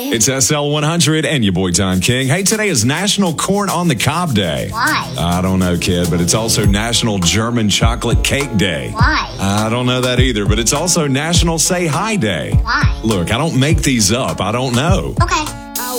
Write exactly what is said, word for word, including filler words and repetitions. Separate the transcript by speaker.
Speaker 1: It's S L one hundred and your boy Tom King. Hey, today is National Corn on the Cob Day.
Speaker 2: Why?
Speaker 1: I don't know, kid, but it's also National German Chocolate Cake Day.
Speaker 2: Why?
Speaker 1: I don't know that either, but it's also National Say Hi Day.
Speaker 2: Why?
Speaker 1: Look, I don't make these up. I don't know.
Speaker 2: Okay.